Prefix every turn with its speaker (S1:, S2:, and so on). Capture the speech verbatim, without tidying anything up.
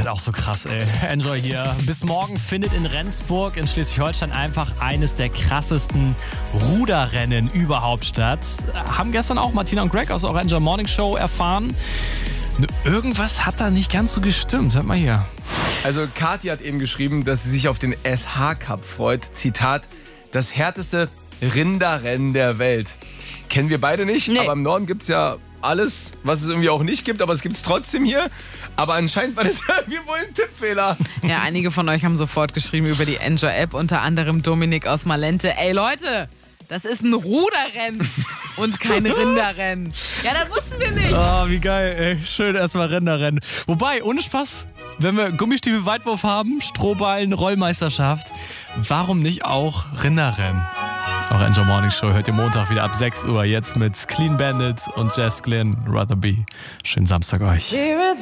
S1: seid auch so krass, ey. Enjoy hier. Bis morgen findet in Rendsburg in Schleswig-Holstein einfach eines der krassesten Ruderrennen überhaupt statt. Haben gestern auch Martina und Greg aus der Orange Morning Show erfahren. Irgendwas hat da nicht ganz so gestimmt. Hört mal hier.
S2: Also Kathi hat eben geschrieben, dass sie sich auf den S H Cup freut. Zitat, das härteste Rinderrennen der Welt. Kennen wir beide nicht, nee. Aber im Norden gibt es ja alles, was es irgendwie auch nicht gibt, aber es gibt es trotzdem hier. Aber anscheinend war das irgendwie wohl ein Tippfehler.
S3: Ja, einige von euch haben sofort geschrieben über die Enjoy-App, unter anderem Dominik aus Malente. Ey Leute, das ist ein Ruderrennen und kein Rinderrennen. Ja, das wussten wir nicht.
S1: Oh, wie geil, ey. Schön erstmal Rinderrennen. Wobei, ohne Spaß, wenn wir Gummistiefel-Weitwurf haben, Strohballen, Rollmeisterschaft, warum nicht auch Rinderrennen? Auch Enjoy Morning Show hört ihr Montag wieder ab sechs Uhr. Jetzt mit Clean Bandit und Jess Glynn, Rather Be. Schönen Samstag euch.